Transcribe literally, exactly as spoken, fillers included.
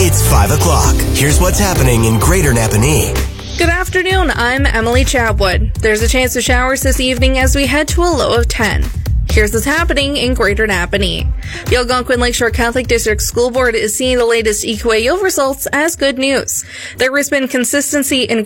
It's five o'clock. Here's what's happening in Greater Napanee. Good afternoon, I'm Emily Chabwood. There's a chance of showers this evening as we head to a low of ten. Here's what's happening in Greater Napanee. The Algonquin Lakeshore Catholic District School Board is seeing the latest E Q A O results as good news. There has been consistency in